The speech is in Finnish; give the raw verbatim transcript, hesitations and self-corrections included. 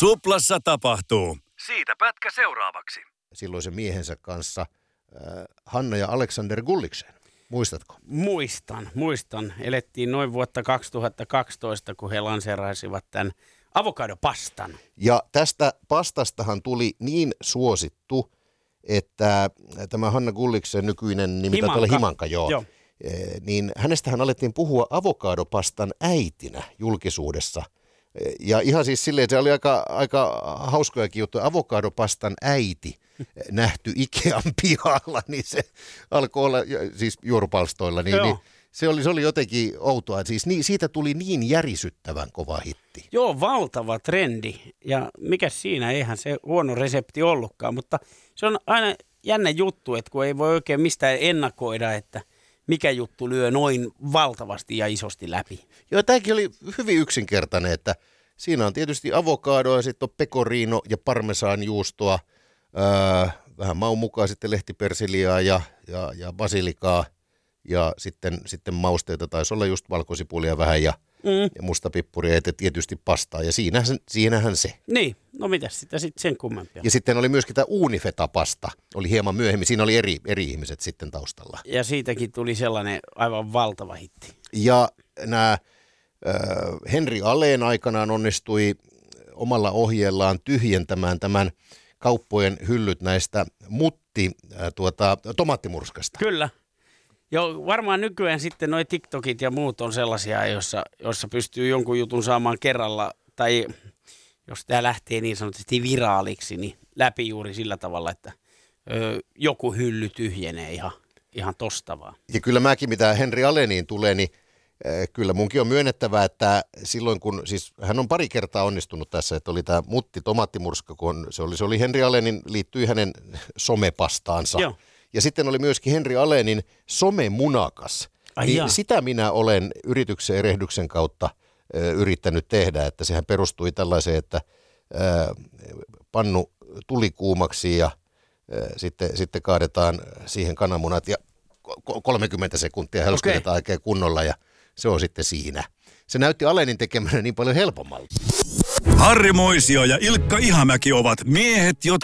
Suplassa tapahtuu. Siitä pätkä seuraavaksi. Silloisen miehensä kanssa äh, Hanna ja Alexander Gulliksen. Muistatko? Muistan, muistan. Elettiin noin vuotta kaksituhattakaksitoista, kun he lanseeraisivat tämän avokadopastan. Ja tästä pastastahan tuli niin suosittu, että tämä Hanna Gulliksen nykyinen nimi taitaa olla Himanka, joo. joo. Niin hänestähän alettiin puhua avokadopastan äitinä julkisuudessa. Ja ihan siis silleen, se oli aika, aika hauskojakin juttuja. Avokadopastan äiti nähty Ikean pihalla, niin se alkoi olla, siis juorupalstoilla, niin, niin se, oli, se oli jotenkin outoa. Siis niin, siitä tuli niin järisyttävän kova hitti. Joo, valtava trendi. Ja mikä siinä, eihän se huono resepti ollutkaan, mutta se on aina jännä juttu, että kun ei voi oikein mistään ennakoida, että mikä juttu lyö noin valtavasti ja isosti läpi. Joo, tämäkin oli hyvin yksinkertainen, että siinä on tietysti avokadoa, sitten on pecorino ja parmesanjuustoa, öö, vähän maun mukaan sitten lehtipersiliaa ja, ja, ja basilikaa ja sitten, sitten mausteita, taisi olla just valkosipulia vähän ja, mm. ja mustapippuria ja tietysti pastaa ja siinähän, siinähän se. Niin, no mitäs sitä sitten sen kummempia. Ja sitten oli myöskin tämä uunifeta-pasta, oli hieman myöhemmin, siinä oli eri, eri ihmiset sitten taustalla. Ja siitäkin tuli sellainen aivan valtava hitti. Ja nämä äh, Henri Aleen aikanaan onnistui omalla ohjeellaan tyhjentämään tämän kauppojen hyllyt näistä mutti äh, tuota, tomaattimurskasta. Kyllä. Joo, varmaan nykyään sitten noi TikTokit ja muut on sellaisia, joissa, joissa pystyy jonkun jutun saamaan kerralla, tai jos tämä lähtee niin sanotusti viraaliksi, niin läpi juuri sillä tavalla, että ö, joku hylly tyhjenee ihan, ihan tosta vaan. Ja kyllä mäkin, mitä Henri Aleniin tulee, niin äh, kyllä munkin on myönnettävä, että silloin kun, siis hän on pari kertaa onnistunut tässä, että oli tämä mutti tomaattimurska, kun se oli, se oli Henri Alenin, liittyi hänen somepastaansa. Joo. Ja sitten oli myöskin Henri Alenin somemunakas. Niin sitä minä olen yrityksen erehdyksen kautta ö, yrittänyt tehdä, että sehän perustui tällaiseen, että ö, pannu tuli kuumaksi ja ö, sitten, sitten kaadetaan siihen kananmunat ja kolmekymmentä sekuntia helskutetaan okay. Oikein kunnolla ja se on sitten siinä. Se näytti Alenin tekemänä niin paljon helpommalta. Harri Moisio ja Ilkka Ihamäki ovat miehet, jotka